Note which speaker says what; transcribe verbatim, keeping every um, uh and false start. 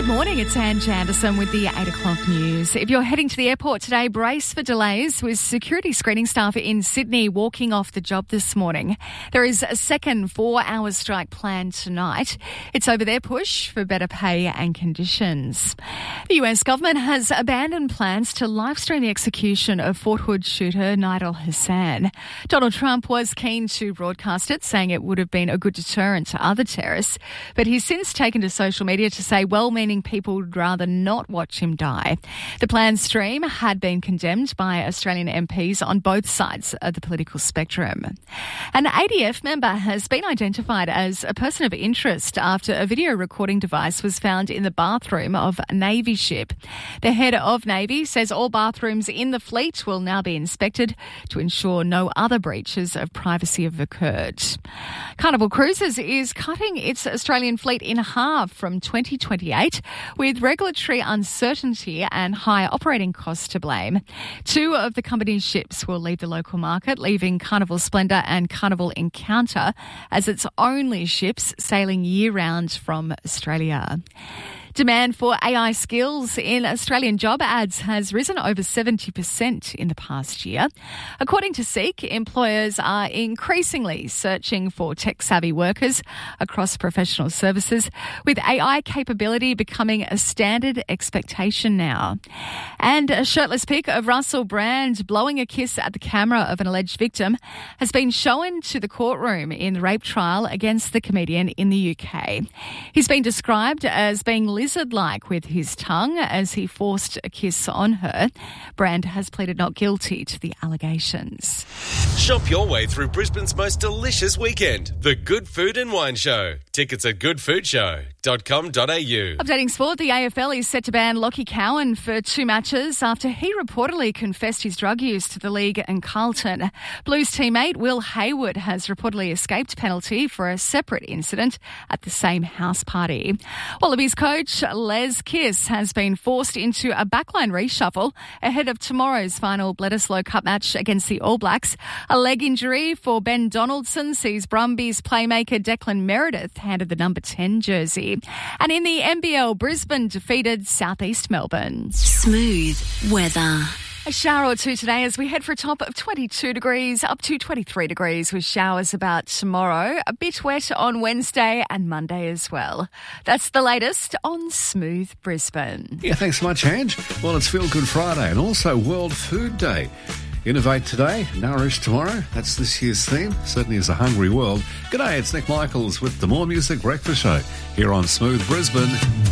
Speaker 1: Good morning, it's Ange Anderson with the eight o'clock news. If you're heading to the airport today, brace for delays with security screening staff in Sydney walking off the job this morning. There is a second four-hour strike planned tonight. It's over their push for better pay and conditions. The U S government has abandoned plans to live-stream the execution of Fort Hood shooter Nidal Hassan. Donald Trump was keen to broadcast it, saying it would have been a good deterrent to other terrorists, but he's since taken to social media to say well-meaning people would rather not watch him die. The planned stream had been condemned by Australian M Ps on both sides of the political spectrum. An A D F member has been identified as a person of interest after a video recording device was found in the bathroom of a Navy ship. The head of Navy says all bathrooms in the fleet will now be inspected to ensure no other breaches of privacy have occurred. Carnival Cruises is cutting its Australian fleet in half from twenty twenty-eight, with regulatory uncertainty and high operating costs to blame. Two of the company's ships will leave the local market, leaving Carnival Splendor and Carnival Encounter as its only ships sailing year-round from Australia. Demand for A I skills in Australian job ads has risen over seventy percent in the past year. According to Seek, employers are increasingly searching for tech-savvy workers across professional services, with A I capability becoming a standard expectation now. And a shirtless pic of Russell Brand blowing a kiss at the camera of an alleged victim has been shown to the courtroom in the rape trial against the comedian in the U K. He's been described as being lizard-like with his tongue as he forced a kiss on her. Brand has pleaded not guilty to the allegations.
Speaker 2: Shop your way through Brisbane's most delicious weekend, the Good Food and Wine Show. Tickets at good food show dot com dot a u.
Speaker 1: Updating sport, the A F L is set to ban Lockie Cowan for two matches after he reportedly confessed his drug use to the league and Carlton. Blues teammate Will Hayward has reportedly escaped penalty for a separate incident at the same house party. Wallabies coach Les Kiss has been forced into a backline reshuffle ahead of tomorrow's final Bledisloe Cup match against the All Blacks. A leg injury for Ben Donaldson sees Brumbies playmaker Declan Meredith handed the number ten jersey. And in the N B L, Brisbane defeated Southeast Melbourne.
Speaker 3: Smooth weather.
Speaker 1: A shower or two today as we head for a top of twenty-two degrees, up to twenty-three degrees with showers about tomorrow. A bit wet on Wednesday and Monday as well. That's the latest on Smooth Brisbane.
Speaker 4: Yeah, thanks so much, Ange. Well, it's Feel Good Friday and also World Food Day. Innovate today, nourish tomorrow. That's this year's theme. Certainly is a hungry world. G'day, it's Nick Michaels with the More Music Breakfast Show here on Smooth Brisbane.